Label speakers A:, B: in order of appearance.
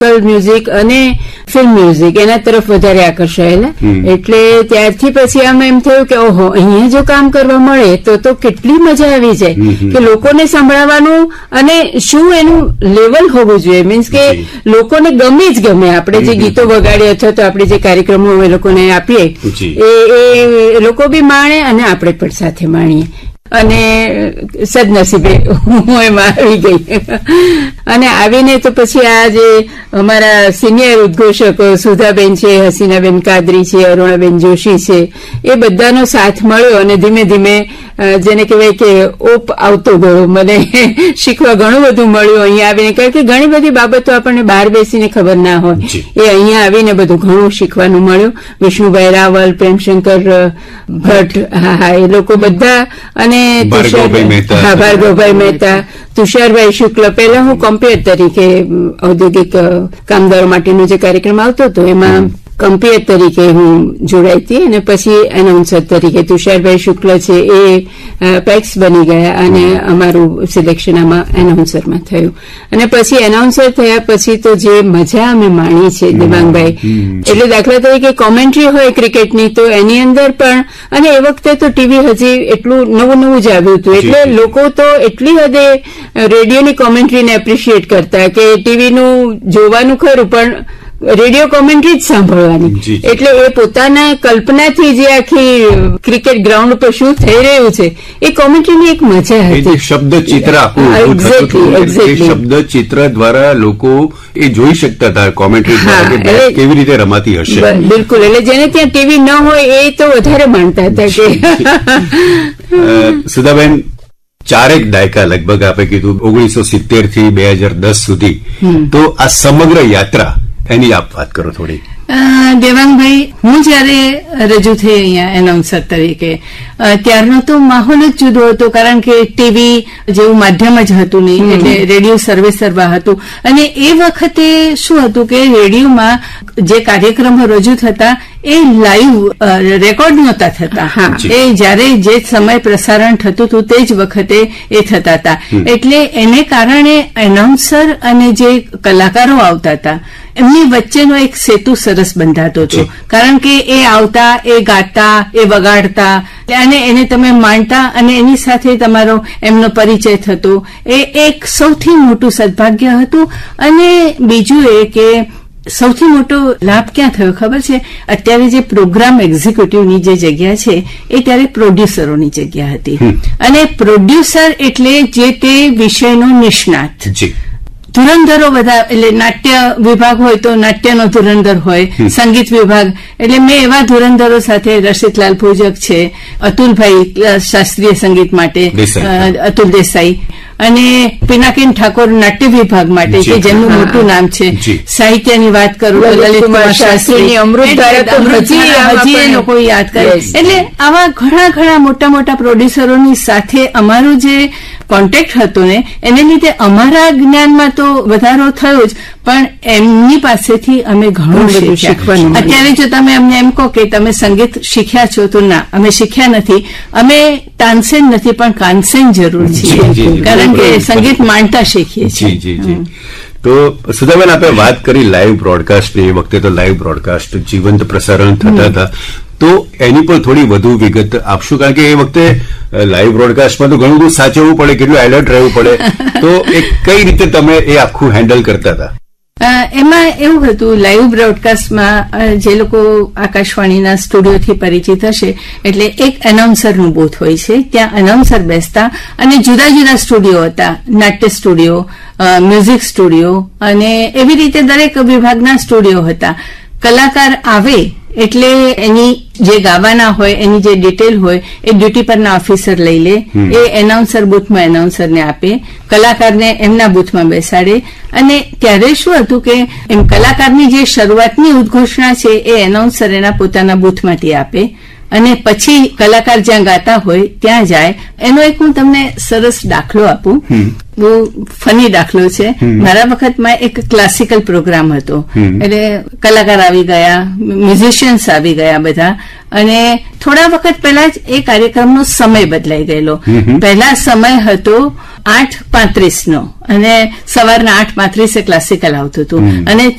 A: Music અને film music એના તરફ વધારે આકર્ષાયેલા. એટલે ત્યારથી પછી આમ એમ થયું કે ઓહો, અહીંયા જો કામ કરવા મળે તો કેટલી મજા આવી જાય કે લોકોને સંભળાવવાનું અને શું એનું લેવલ હોવું જોઈએ. મીન્સ કે લોકોને ગમે જ ગમે આપણે જે ગીતો વગાડીએ અથવા તો આપણે જે કાર્યક્રમો અમે લોકોને આપીએ એ લોકો બી માણે અને આપણે પણ સાથે માણીએ. અને સદનસીબે હું એમાં આવી ગઈ. અને આવીને તો પછી આ જે અમારા સિનિયર ઉદ્ઘોષકો સુધાબેન છે, હસીનાબેન કાદરી છે, અરુણાબેન જોશી છે, એ બધાનો સાથ મળ્યો અને ધીમે ધીમે જેને કહેવાય કે ઓપ આવતો ગયો. મને શીખવા ઘણું બધું મળ્યું અહીંયા આવીને, કારણ કે ઘણી બધી બાબતો આપણને બહાર બેસીને ખબર ના હોય, એ અહીંયા આવીને બધું ઘણું શીખવાનું મળ્યું. વિષ્ણુભાઈ રાવલ, પ્રેમશંકર ભટ્ટ, હા એ લોકો બધા, અને ભાર્ગવભાઈ મહેતા, તુષારભાઈ શુક્લ. પહેલા હું કમ્પેર તરીકે ઔદ્યોગિક કામદારો માટેનો જે કાર્યક્રમ આવતો હતો એમાં કમ્પેર તરીકે હું જોડાઈ હતી, અને પછી એનાઉન્સર તરીકે તુષારભાઈ શુક્લ છે એ પેક્સ બની ગયા અને અમારું સિલેક્શન આમાં એનાઉન્સરમાં થયું. અને પછી એનાઉન્સર થયા પછી તો જે મજા અમે માણી છે દેવાંગભાઈ, એટલે દાખલા તરીકે કોમેન્ટ્રી હોય ક્રિકેટની તો એની અંદર પણ, અને એ વખતે તો ટીવી હજી એટલું નવું જ આવ્યું હતું, એટલે લોકો તો એટલી હદે રેડિયોની કોમેન્ટ્રીને એપ્રિશિએટ કરતા કે ટીવીનું જોવાનું ખરું પણ રેડિયો કોમેન્ટ્રી જ સાંભળવાની. એટલે એ પોતાના કલ્પનાથી જે આખી ક્રિકેટ ગ્રાઉન્ડ પર શું થઈ રહ્યું છે એ કોમેન્ટ્રીની એક મજા હતી.
B: શબ્દ ચિત્ર શબ્દ ચિત્ર દ્વારા લોકો એ જોઈ શકતા હતા કોમેન્ટ્રી દ્વારા કેવી રીતે રમાતી હશે.
A: બિલકુલ. એટલે જેને ત્યાં ટીવી ન હોય એ તો વધારે માનતા હતા કે
B: સુધાબેન, 4 દાયકા લગભગ આપણે કીધું 1970 થી 2010 સુધી, તો આ સમગ્ર યાત્રા એની આપ વાત કરો થોડી.
C: દેવાંગભાઈ, હું જયારે રજૂ થઈ અહીંયા એનાઉન્સર તરીકે, ત્યારનો તો માહોલ જ જુદો હતો, કારણ કે ટીવી જેવું માધ્યમ જ હતું નહીં, એટલે રેડિયો સર્વેસર્વા હતું. અને એ વખતે શું હતું કે રેડિયોમાં જે કાર્યક્રમો રજૂ થતા એ લાઈવ રેકોર્ડ નહોતા થતા. એ જયારે જે સમય પ્રસારણ થતું હતું તે જ વખતે એ થતા હતા. એટલે એને કારણે એનાઉન્સર અને જે કલાકારો આવતા હતા એમની વચ્ચેનો એક સેતુ સરસ બંધાતો હતો, કારણ કે એ આવતા, એ ગાતા, એ વગાડતા અને એને તમે માણતા અને એની સાથે તમારો એમનો પરિચય થતો. એ એક સૌથી મોટું સદભાગ્ય હતું. અને બીજું એ કે સૌથી મોટો લાભ ક્યાં થયો ખબર છે? અત્યારે જે પ્રોગ્રામ એક્ઝિક્યુટિવની જે જગ્યા છે એ ત્યારે પ્રોડ્યુસરોની જગ્યા હતી. અને પ્રોડ્યુસર એટલે જે તે વિષયનો નિષ્ણાત. ધુરંધરો બધા, એટલે નાટ્ય વિભાગ હોય તો નાટ્યનો ધુરંધર હોય, સંગીત વિભાગ એટલે મેં એવા ધુરંધરો સાથે, રશિદલાલ ભોજક છે, અતુલભાઈ શાસ્ત્રીય સંગીત માટે, અતુલ દેસાઈ, અને પિનાકીન ઠાકોર નાટ્ય વિભાગ માટે કે જેમનું મોટું નામ છે. સાહિત્યની વાત કરું તો લલિતકુમાર શાસ્ત્રીની અમૃતધારા હજી એ લોકો યાદ કરે. એટલે આવા ઘણા મોટા મોટા પ્રોડ્યુસરોની સાથે અમારો જે કોન્ટેક્ટ હતો ને એને લીધે અમારા જ્ઞાનમાં તો વધારો થયો જ, પણ એમની પાસેથી અમે ઘણું શીખ્યા. અત્યારે જો તમે અમને એમ કહો કે તમે સંગીત શીખ્યા છો, તો ના, અમે શીખ્યા નથી. અમે તાનસેન નથી પણ કાનસેન જરૂર છીએ, કારણ કે સંગીત માણતા શીખીએ છીએ.
B: તો સુધાબેન, આપણે વાત કરી લાઈવ બ્રોડકાસ્ટની. એ વખતે તો લાઈવ બ્રોડકાસ્ટ જીવંત પ્રસારણ થતા હતા, તો એની પર થોડી વધુ વિગત આપશું, કારણ કે એ વખતે લાઈવ બ્રોડકાસ્ટમાં તો ઘણું બધું સાચવવું પડે, કેટલું એલર્ટ રહેવું પડે. તો એ કઈ રીતે તમે એ આખું હેન્ડલ કરતા હતા?
C: એમાં એવું હતું, લાઈવ બ્રોડકાસ્ટમાં જે લોકો આકાશવાણીના સ્ટુડિયોથી પરિચિત હશે, એટલે એક એનાઉન્સરનું બૂથ હોય છે, ત્યાં એનાઉન્સર બેસતા અને જુદા જુદા સ્ટુડિયો હતા, નાટ્ય સ્ટુડિયો, મ્યુઝિક સ્ટુડિયો, અને એવી રીતે દરેક વિભાગના સ્ટુડિયો હતા. કલાકાર આવે એટલે એની જે ગાવાના હોય એની જે ડિટેલ હોય એ ડ્યુટી પરના ઓફિસર લઈ લે, એ એનાઉન્સર બૂથમાં એનાઉન્સરને આપે, કલાકારને એમના બૂથમાં બેસાડે. અને ત્યારે શું હતું કે એમ કલાકારની જે શરૂઆતની ઉદ્ઘોષણા છે એ એનાઉન્સર એના પોતાના બૂથમાંથી આપે, અને પછી કલાકાર જ્યાં ગાતા હોય ત્યાં જાય. એનો એક હું તમને સરસ દાખલો આપું, બહુ ફની દાખલો છે. મારા વખતમાં એક ક્લાસિકલ પ્રોગ્રામ હતો, એટલે કલાકાર આવી ગયા, મ્યુઝિશિયન્સ આવી ગયા બધા, અને થોડા વખત પહેલા જ એ કાર્યક્રમનો સમય બદલાઈ ગયેલો. પહેલા સમય હતો 8:35 નો અને સવારના 8:35 ક્લાસિકલ આવતું હતું અને